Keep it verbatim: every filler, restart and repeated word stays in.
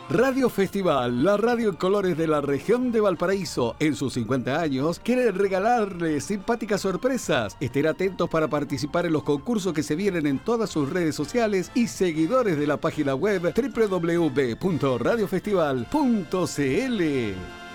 Radio Festival, la radio en colores de la región de Valparaíso, en sus cincuenta años, quiere regalarles simpáticas sorpresas. Estén atentos para participar en los concursos que se vienen en todas sus redes sociales y seguidores de la página web doble u doble u doble u punto radio festival punto c l.